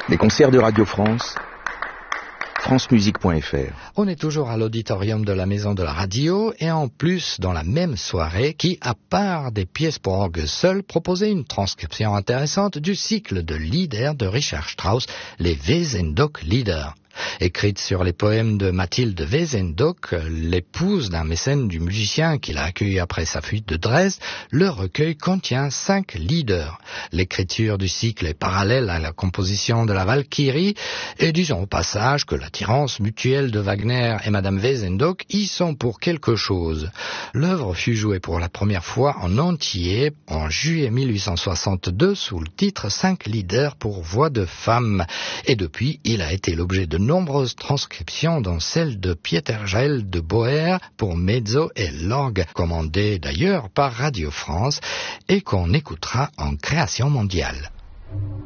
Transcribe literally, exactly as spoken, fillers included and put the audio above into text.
Les concerts de Radio France, france musique point f r. On est toujours à l'auditorium de la Maison de la Radio et en plus dans la même soirée qui, à part des pièces pour orgue seul, proposait une transcription intéressante du cycle de Lieder de Richard Strauss, les Wesendonck-Lieder. Écrite sur les poèmes de Mathilde Wesendonck, l'épouse d'un mécène du musicien qui l'a accueilli après sa fuite de Dresde, le recueil contient cinq lieders. L'écriture du cycle est parallèle à la composition de la Valkyrie, et disons au passage que l'attirance mutuelle de Wagner et Madame Wesendonck y sont pour quelque chose. L'œuvre fut jouée pour la première fois en entier en juillet mille huit cent soixante-deux sous le titre cinq lieders pour voix de femme, et depuis il a été l'objet de nombreuses transcriptions, dont celle de Pieter Jaël de Boer pour mezzo et l'orgue, commandée d'ailleurs par Radio France et qu'on écoutera en création mondiale.